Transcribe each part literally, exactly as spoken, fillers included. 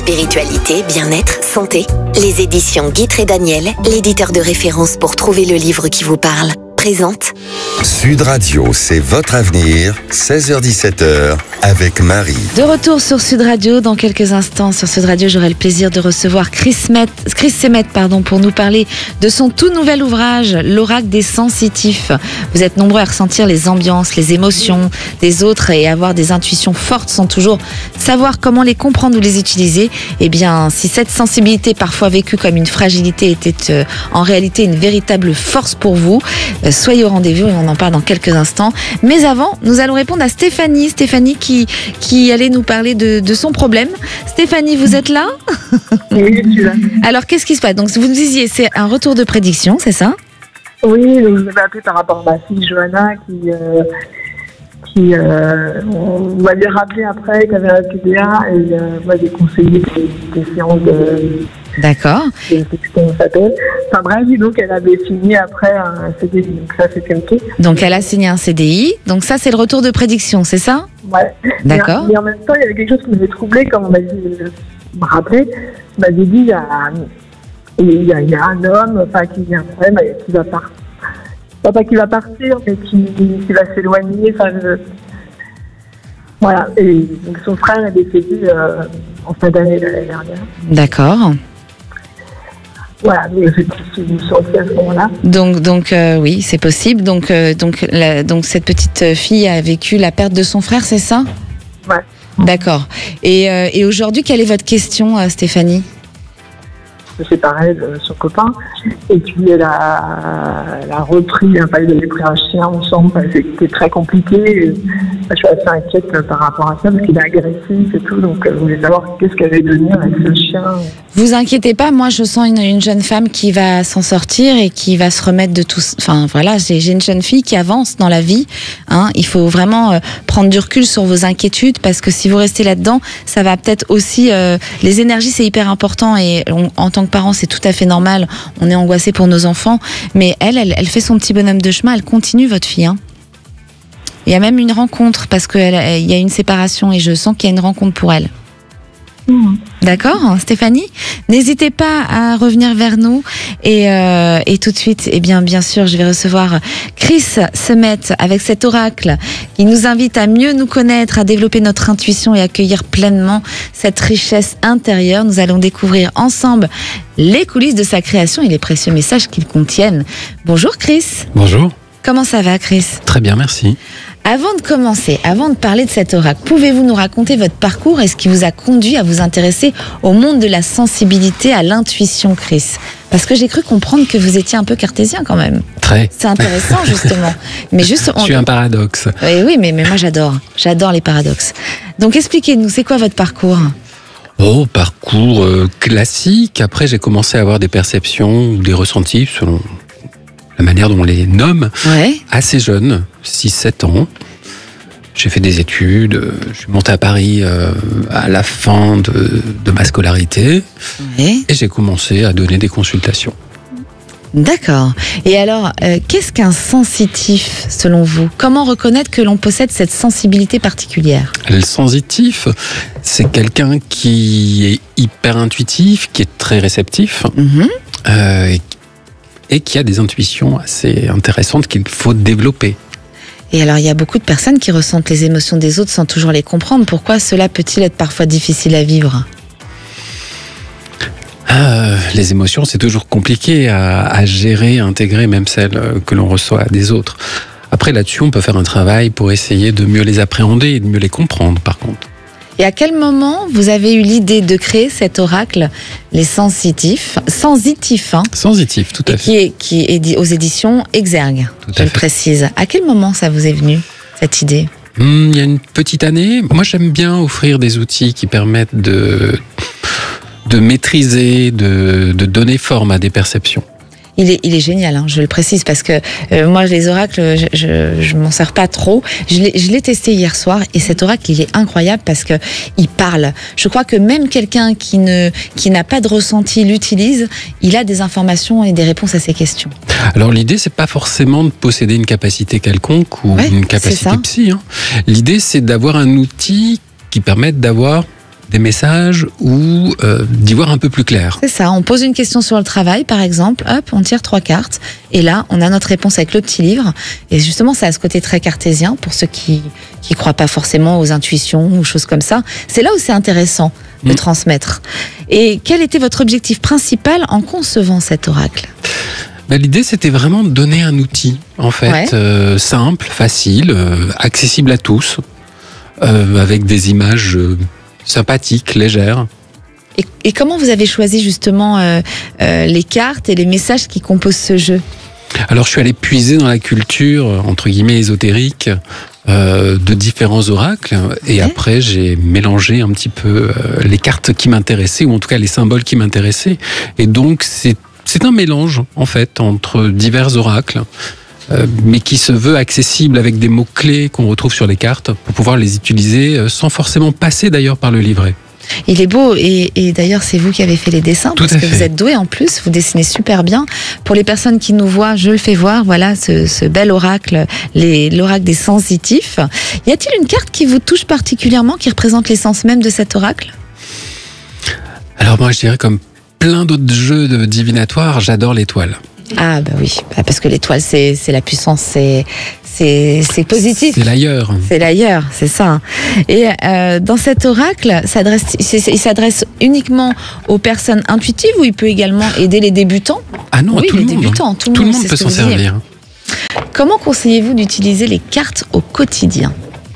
Spiritualité, bien-être, santé. Les éditions Guitre et Daniel, l'éditeur de référence pour trouver le livre qui vous parle, présente. Sud Radio, c'est votre avenir, seize heures dix-sept heures, avec Marie. De retour sur Sud Radio, dans quelques instants sur Sud Radio, j'aurai le plaisir de recevoir Chris, Met, Chris Semet pardon, pour nous parler de son tout nouvel ouvrage, L'Oracle des sensitifs. Vous êtes nombreux à ressentir les ambiances, les émotions des autres et avoir des intuitions fortes sans toujours savoir comment les comprendre ou les utiliser. Eh bien, si cette sensibilité parfois vécue comme une fragilité était euh, en réalité une véritable force pour vous, euh, soyez au rendez-vous et on en parle dans quelques instants. Mais avant, nous allons répondre à Stéphanie. Stéphanie qui, qui allait nous parler de, de son problème. Stéphanie, vous êtes là ? Oui, je suis là. Alors, qu'est-ce qui se passe ? Donc, vous nous disiez, c'est un retour de prédiction, c'est ça ? Oui, donc je vous ai appelé par rapport à ma fille Johanna qui, euh, qui euh, on m'avait rappelé après qu'elle avait un P D A et euh, moi j'ai conseillé des, des séances de... D'accord. Je sais plus comment ça s'appelle. Enfin bref, donc elle avait signé après un C D I, donc ça c'était ok. Donc elle a signé un C D I, donc ça c'est le retour de prédiction, c'est ça ? Ouais. D'accord. Mais, mais en même temps, il y avait quelque chose qui m'avait troublé quand on m'a dit, me rappeler, on m'avait dit, il y a, il y a, il y a un homme, enfin qui vient après, mais qui va partir. Pas qui va partir, mais qui, qui va s'éloigner, enfin je... Voilà, et donc son frère est décédé euh, en fin d'année de l'année dernière. D'accord. Voilà, mais je me suis sentie à ce moment-là. Donc, donc euh, oui, c'est possible. Donc, euh, donc, la, donc, cette petite fille a vécu la perte de son frère, c'est ça ? Ouais. D'accord. Et, euh, et aujourd'hui, quelle est votre question, euh, Stéphanie ? Je me séparais de son copain, et puis elle a, elle a repris, enfin, ils avaient pris un chien ensemble, enfin, c'était très compliqué. Et, je suis assez inquiète par rapport à ça, parce qu'il est agressif et tout, donc je voulais savoir qu'est-ce qu'elle allait devenir avec ce chien. Vous inquiétez pas, moi je sens une, une jeune femme qui va s'en sortir et qui va se remettre de tout. Enfin voilà, j'ai, j'ai une jeune fille qui avance dans la vie. Hein. Il faut vraiment euh, prendre du recul sur vos inquiétudes parce que si vous restez là-dedans, ça va peut-être aussi. Euh, les énergies c'est hyper important et on, en tant que parent c'est tout à fait normal. On est angoissé pour nos enfants, mais elle, elle, elle fait son petit bonhomme de chemin. Elle continue votre fille. Hein. Il y a même une rencontre parce qu'il y a une séparation et je sens qu'il y a une rencontre pour elle. Mmh. D'accord, Stéphanie ? N'hésitez pas à revenir vers nous et, euh, et tout de suite, eh bien, bien sûr, je vais recevoir Chris Semet avec cet oracle qui nous invite à mieux nous connaître, à développer notre intuition et accueillir pleinement cette richesse intérieure. Nous allons découvrir ensemble les coulisses de sa création et les précieux messages qu'ils contiennent. Bonjour Chris. Bonjour. Comment ça va Chris ? Très bien, merci. Avant de commencer, avant de parler de cet oracle, pouvez-vous nous raconter votre parcours et ce qui vous a conduit à vous intéresser au monde de la sensibilité, à l'intuition, Chris ? Parce que j'ai cru comprendre que vous étiez un peu cartésien quand même. Très. C'est intéressant justement. Mais juste, on... Je suis un paradoxe. Oui, oui, mais, mais moi j'adore. J'adore les paradoxes. Donc expliquez-nous, c'est quoi votre parcours ? Oh, parcours euh, classique. Après, j'ai commencé à avoir des perceptions ou des ressentis selon la manière dont on les nomme, ouais. Assez jeune, six sept ans. J'ai fait des études, je suis monté à Paris euh, à la fin de, de ma scolarité, ouais. Et j'ai commencé à donner des consultations. D'accord. Et alors, euh, qu'est-ce qu'un sensitif selon vous ? Comment reconnaître que l'on possède cette sensibilité particulière ? Le sensitif, c'est quelqu'un qui est hyper intuitif, qui est très réceptif, mm-hmm. euh, et et qui a des intuitions assez intéressantes qu'il faut développer. Et alors, il y a beaucoup de personnes qui ressentent les émotions des autres sans toujours les comprendre. Pourquoi cela peut-il être parfois difficile à vivre ? euh, Les émotions, c'est toujours compliqué à, à gérer, à intégrer, même celles que l'on reçoit des autres. Après, là-dessus, on peut faire un travail pour essayer de mieux les appréhender et de mieux les comprendre, par contre. Et à quel moment vous avez eu l'idée de créer cet oracle, les sensitifs, sensitifs, hein, sensitif, tout à et fait, qui est, qui est dit aux éditions Exergue, tout je le précise. À quel moment ça vous est venu, cette idée ? Hum, il y a une petite année. Moi, j'aime bien offrir des outils qui permettent de, de maîtriser, de, de donner forme à des perceptions. Il est, il est génial, hein, je le précise, parce que euh, moi, les oracles, je, je, je m'en sers pas trop. Je l'ai, je l'ai testé hier soir, et cet oracle, il est incroyable parce que il parle. Je crois que même quelqu'un qui ne, qui n'a pas de ressenti l'utilise, il a des informations et des réponses à ses questions. Alors l'idée, c'est pas forcément de posséder une capacité quelconque ou ouais, une capacité psy. Hein. L'idée, c'est d'avoir un outil qui permette d'avoir des messages ou euh, d'y voir un peu plus clair. C'est ça, on pose une question sur le travail, par exemple, hop, on tire trois cartes, et là, on a notre réponse avec le petit livre. Et justement, ça a ce côté très cartésien, pour ceux qui qui croient pas forcément aux intuitions ou choses comme ça. C'est là où c'est intéressant de mmh. transmettre. Et quel était votre objectif principal en concevant cet oracle ? Ben, l'idée, c'était vraiment de donner un outil, en fait, ouais. euh, simple, facile, euh, accessible à tous, euh, avec des images euh, sympathiques, légères. Et, et comment vous avez choisi justement euh, euh, les cartes et les messages qui composent ce jeu ? Alors, je suis allé puiser dans la culture, entre guillemets, ésotérique, euh, de différents oracles. Et ouais. après, j'ai mélangé un petit peu euh, les cartes qui m'intéressaient, ou en tout cas les symboles qui m'intéressaient. Et donc, c'est, c'est un mélange, en fait, entre divers oracles, euh, mais qui se veut accessible avec des mots-clés qu'on retrouve sur les cartes pour pouvoir les utiliser euh, sans forcément passer d'ailleurs par le livret. Il est beau et, et d'ailleurs c'est vous qui avez fait les dessins. Tout parce à que fait. Vous êtes doué en plus, vous dessinez super bien. Pour les personnes qui nous voient, je le fais voir, voilà ce, ce bel oracle, les, l'oracle des sensitifs. Y a-t-il une carte qui vous touche particulièrement, qui représente l'essence même de cet oracle ? Alors moi je dirais comme plein d'autres jeux de divinatoires, j'adore l'étoile. Ah bah oui, parce que l'étoile c'est, c'est la puissance, c'est, c'est, c'est positif. C'est l'ailleurs. C'est l'ailleurs, c'est ça. Et euh, dans cet oracle, s'adresse, il s'adresse uniquement aux personnes intuitives ou il peut également aider les débutants ? Ah non, oui, tout, les le monde. débutants, tout, tout le le monde, monde peut s'en servir. Comment conseillez-vous d'utiliser les cartes au quotidien ?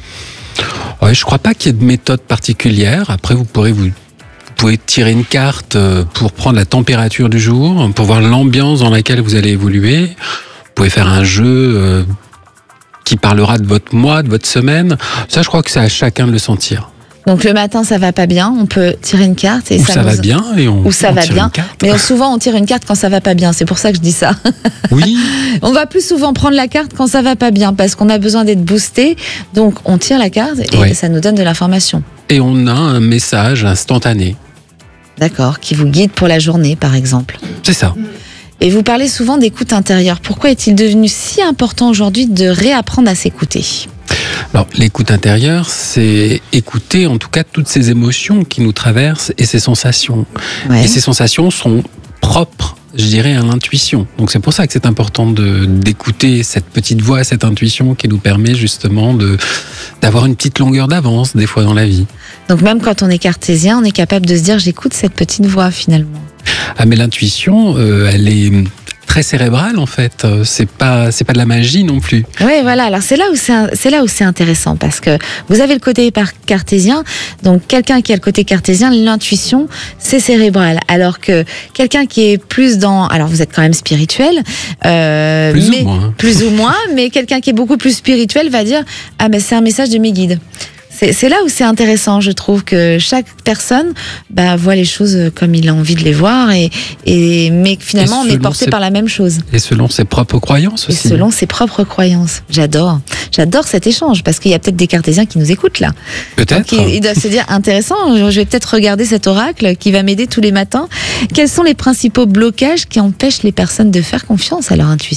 Ouais, je ne crois pas qu'il y ait de méthode particulière. Après, vous pourrez vous Vous pouvez tirer une carte pour prendre la température du jour, pour voir l'ambiance dans laquelle vous allez évoluer. Vous pouvez faire un jeu qui parlera de votre mois, de votre semaine. Ça, je crois que c'est à chacun de le sentir. Donc le matin, ça va pas bien, on peut tirer une carte. Et Ou ça, ça nous... va bien et on, Ou ça on va tire bien. une carte. Mais souvent, on tire une carte quand ça va pas bien. C'est pour ça que je dis ça. Oui. On va plus souvent prendre la carte quand ça va pas bien, parce qu'on a besoin d'être boosté. Donc on tire la carte et ouais. ça nous donne de l'information. Et on a un message instantané. D'accord, qui vous guide pour la journée, par exemple. C'est ça. Et vous parlez souvent d'écoute intérieure. Pourquoi est-il devenu si important aujourd'hui de réapprendre à s'écouter ? Alors, l'écoute intérieure, c'est écouter en tout cas toutes ces émotions qui nous traversent et ces sensations. Ouais. Et ces sensations sont propres, je dirais, à l'intuition. Donc c'est pour ça que c'est important de, d'écouter cette petite voix, cette intuition qui nous permet justement de, d'avoir une petite longueur d'avance des fois dans la vie. Donc même quand on est cartésien, on est capable de se dire j'écoute cette petite voix finalement. Ah mais l'intuition, euh, elle est très cérébrale en fait. C'est pas c'est pas de la magie non plus. Oui voilà. Alors c'est là où c'est c'est là où c'est intéressant parce que vous avez le côté cartésien. Donc quelqu'un qui a le côté cartésien, l'intuition c'est cérébral. Alors que quelqu'un qui est plus dans, alors vous êtes quand même spirituel, euh, plus mais, ou moins, plus ou moins, mais quelqu'un qui est beaucoup plus spirituel va dire ah mais c'est un message de mes guides. C'est, c'est là où c'est intéressant, je trouve, que chaque personne bah, voit les choses comme il a envie de les voir, et, et, mais finalement on est porté ses, par la même chose. Et selon ses propres croyances aussi. Et selon ses propres croyances. J'adore. J'adore cet échange, parce qu'il y a peut-être des cartésiens qui nous écoutent là. Peut-être. Donc, ils, ils doivent se dire, intéressant, je vais peut-être regarder cet oracle qui va m'aider tous les matins. Quels sont les principaux blocages qui empêchent les personnes de faire confiance à leur intuition ?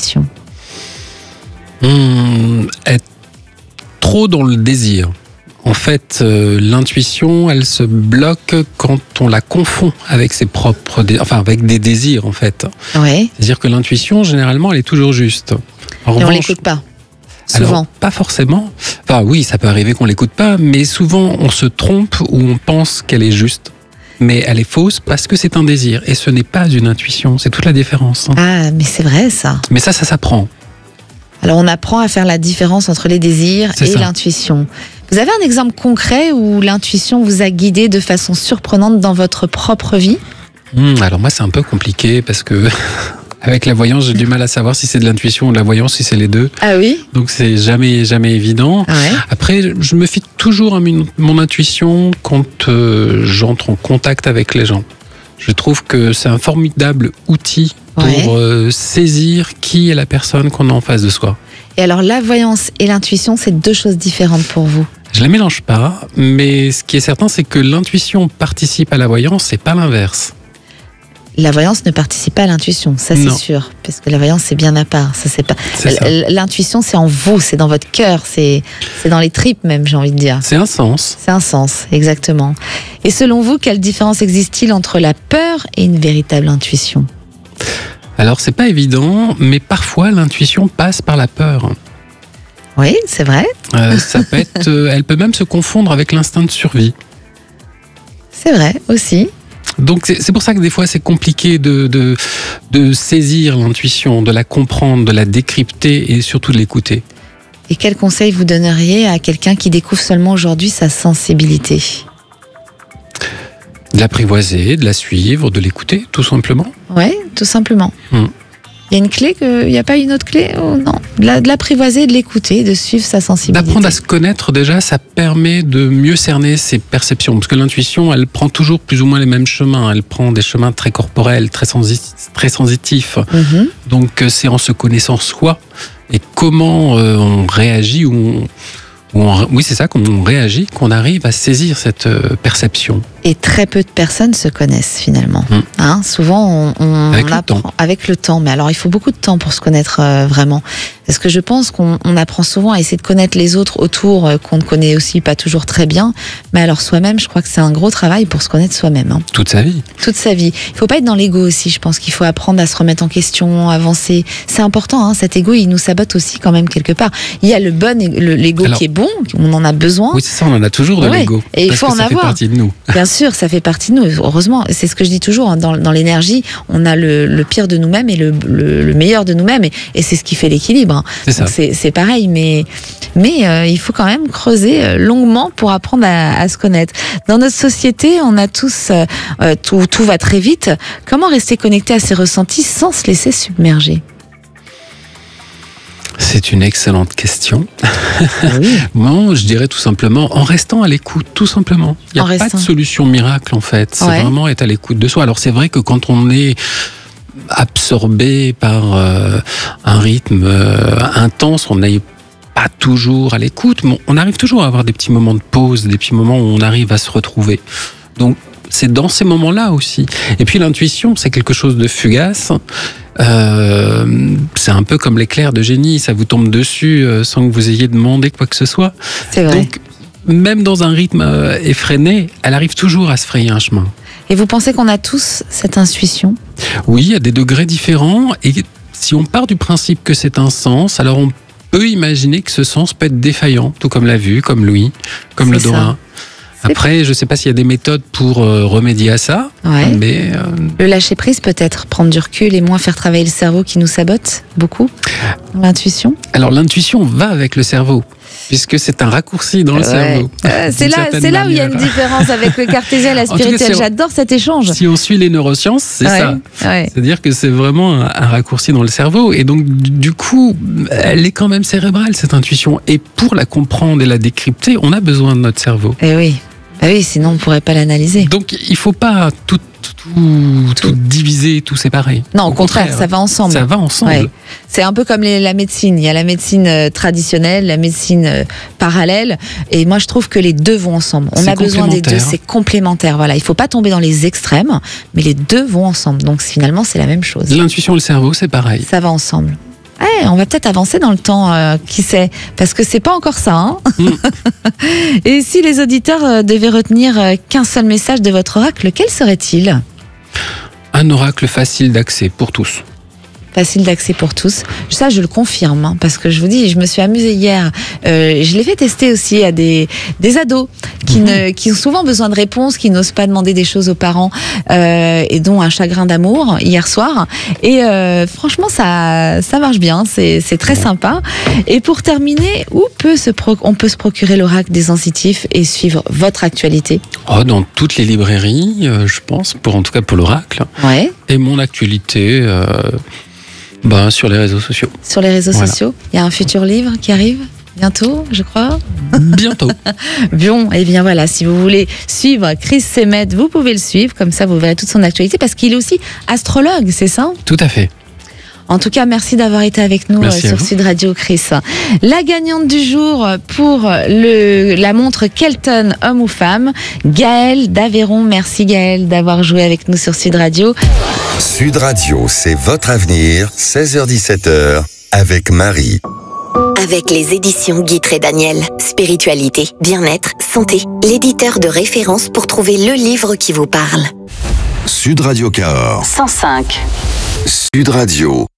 Mmh, être trop dans le désir. En fait, euh, l'intuition, elle se bloque quand on la confond avec ses propres, dé- enfin avec des désirs en fait. Ouais. C'est-à-dire que l'intuition, généralement, elle est toujours juste. En Et revanche, on l'écoute pas. Souvent. Alors, pas forcément. Enfin, oui, ça peut arriver qu'on l'écoute pas, mais souvent on se trompe ou on pense qu'elle est juste. Mais elle est fausse parce que c'est un désir et ce n'est pas une intuition. C'est toute la différence. Ah, mais c'est vrai ça. Mais ça, ça s'apprend. Alors on apprend à faire la différence entre les désirs c'est et ça. L'intuition. Vous avez un exemple concret où l'intuition vous a guidé de façon surprenante dans votre propre vie ? Mmh, alors moi, c'est un peu compliqué parce que avec la voyance, j'ai du mal à savoir si c'est de l'intuition ou de la voyance, si c'est les deux. Ah oui ? Donc c'est jamais jamais évident. Ouais. Après, je me fie toujours à mon, mon intuition quand euh, j'entre en contact avec les gens. Je trouve que c'est un formidable outil pour ouais. euh, saisir qui est la personne qu'on a en face de soi. Et alors la voyance et l'intuition, c'est deux choses différentes pour vous ? Je les mélange pas, mais ce qui est certain, c'est que l'intuition participe à la voyance et pas l'inverse. La voyance ne participe pas à l'intuition, ça c'est Non. sûr, parce que la voyance c'est bien à part. Ça c'est pas. C'est ça. L- L'intuition c'est en vous, c'est dans votre cœur, c'est c'est dans les tripes même, j'ai envie de dire. C'est un sens. C'est un sens, exactement. Et selon vous, quelle différence existe-t-il entre la peur et une véritable intuition ? Alors c'est pas évident, mais parfois l'intuition passe par la peur. Oui, c'est vrai, Euh, ça peut être, euh, elle peut même se confondre avec l'instinct de survie. c'est vrai aussi. Donc c'est c'est pour ça que des fois c'est compliqué de, de, de saisir l'intuition, de la comprendre, de la décrypter et surtout de l'écouter. Et quel conseil vous donneriez à quelqu'un qui découvre seulement aujourd'hui sa sensibilité ? De l'apprivoiser, de la suivre, de l'écouter, tout simplement. Oui, tout simplement. Hmm. Il y a une clé, que... il n'y a pas une autre clé ? Oh, non. De la- de l'apprivoiser, de l'écouter, de suivre sa sensibilité. D'apprendre à se connaître déjà, ça permet de mieux cerner ses perceptions. Parce que l'intuition, elle prend toujours plus ou moins les mêmes chemins. Elle prend des chemins très corporels, très, sensi- très sensitifs. Mhm. Donc euh, c'est en se connaissant soi et comment euh, on réagit ou on, ou on- oui c'est ça, comment on réagit, qu'on arrive à saisir cette euh, perception. Et très peu de personnes se connaissent finalement. Mm. Hein, souvent, on, on Avec le apprend temps. avec le temps. Mais alors, il faut beaucoup de temps pour se connaître euh, vraiment. Parce que je pense qu'on on apprend souvent à essayer de connaître les autres autour euh, qu'on ne connaît aussi pas toujours très bien. Mais alors soi-même, je crois que c'est un gros travail pour se connaître soi-même. Hein. Toute sa vie. Toute sa vie. Il faut pas être dans l'ego aussi. Je pense qu'il faut apprendre à se remettre en question, avancer. C'est important. Hein, cet ego, il nous sabote aussi quand même quelque part. Il y a le bon, ég- le- l'ego Alors- qui est bon. On en a besoin. Oui c'est ça, on en a toujours de Ouais. l'ego. Et il parce faut que en ça fait avoir. partie de nous. Bien sûr, ça fait partie de nous. Heureusement, c'est ce que je dis toujours. hein, Dans, dans l'énergie, on a le, le pire de nous-mêmes et le, le, le meilleur de nous-mêmes. Et, et c'est ce qui fait l'équilibre. hein. C'est ça. Donc c'est, c'est pareil, mais, mais euh, il faut quand même creuser euh, longuement pour apprendre à, à se connaître. Dans notre société, on a tous, euh, euh, tout, tout va très vite. Comment rester connecté à ses ressentis sans se laisser submerger ? C'est une excellente question. Oui. Moi, je dirais tout simplement en restant à l'écoute, tout simplement. Il n'y a En pas restant. de solution miracle en fait. C'est Ouais. vraiment être à l'écoute de soi. Alors c'est vrai que quand on est absorbé par euh, un rythme euh, intense, on n'est pas toujours à l'écoute, mais on arrive toujours à avoir des petits moments de pause, des petits moments où on arrive à se retrouver. Donc c'est dans ces moments-là aussi. Et puis l'intuition, c'est quelque chose de fugace. Euh, c'est un peu comme l'éclair de génie, ça vous tombe dessus euh, sans que vous ayez demandé quoi que ce soit. C'est vrai. Donc, même dans un rythme euh, effréné, elle arrive toujours à se frayer un chemin. Et vous pensez qu'on a tous cette intuition ? Oui, à des degrés différents. Et si on part du principe que c'est un sens, alors on peut imaginer que ce sens peut être défaillant, tout comme la vue, comme l'ouïe, comme C'est l'odorat. ça. Après, je ne sais pas s'il y a des méthodes pour euh, remédier à ça, Ouais. mais euh, Le lâcher prise peut-être, prendre du recul et moins faire travailler le cerveau qui nous sabote beaucoup. L'intuition. alors l'intuition va avec le cerveau, puisque c'est un raccourci dans le Ouais. cerveau. Euh, c'est d'une là, certaine c'est là où il y a une manière. différence avec le cartésien et la tout cas, spirituelle. si on- J'adore cet échange. Si on suit les neurosciences, c'est Ouais, ça. ouais. C'est-à-dire que c'est vraiment un, un raccourci dans le cerveau. Et donc, du du coup, elle est quand même cérébrale, cette intuition. Et pour la comprendre et la décrypter, on a besoin de notre cerveau. Eh oui. Bah oui, sinon on pourrait pas l'analyser. Donc, il faut pas tout, tout, tout diviser, tout séparer. Non, au, contraire, ça va ensemble. Ça va ensemble. Ouais. C'est un peu comme les- la médecine. Il y a la médecine euh, traditionnelle, la médecine euh, parallèle. Et moi, je trouve que les deux vont ensemble. On C'est a besoin des deux. complémentaire. C'est complémentaire. Voilà. Il faut pas tomber dans les extrêmes, mais les deux vont ensemble. Donc finalement, c'est la même chose. L'intuition et le cerveau, c'est pareil. Ça va ensemble. Ouais, on va peut-être avancer dans le temps, euh, qui sait, parce que c'est pas encore ça. Hein. Mm. Et si les auditeurs euh, devaient retenir euh, qu'un seul message de votre oracle, quel serait-il ? Un oracle facile d'accès pour tous. Facile d'accès pour tous. Ça, je le confirme, hein, parce que je vous dis, je me suis amusée hier. Euh, je l'ai fait tester aussi à des, des ados qui, Mmh. ne, qui ont souvent besoin de réponses, qui n'osent pas demander des choses aux parents, euh, et dont un chagrin d'amour hier soir. Et euh, franchement, ça, ça marche bien. C'est, c'est très sympa. Et pour terminer, où peut se pro- on peut se procurer l'oracle des sensitifs et suivre votre actualité ? Oh, dans toutes les librairies, euh, je pense, pour en tout cas pour l'oracle. Ouais. Et mon actualité, euh, ben, sur les réseaux sociaux. Sur les réseaux Voilà. sociaux. Il y a un futur livre qui arrive bientôt, je crois. Bientôt. Bon, et bien voilà, si vous voulez suivre Chris Semet, vous pouvez le suivre, comme ça vous verrez toute son actualité, parce qu'il est aussi astrologue, c'est ça ? Tout à fait. En tout cas, merci d'avoir été avec nous Merci euh, à sur vous. Sud Radio, Chris. La gagnante du jour pour le, la montre Kelton, homme ou femme, Gaëlle d'Aveyron. Merci Gaëlle d'avoir joué avec nous sur Sud Radio. Sud Radio, c'est votre avenir, seize heures dix-sept heures, avec Marie. Avec les éditions Guitre et Daniel, spiritualité, bien-être, santé, l'éditeur de référence pour trouver le livre qui vous parle. Sud Radio Cahors. cent cinq. Sud Radio.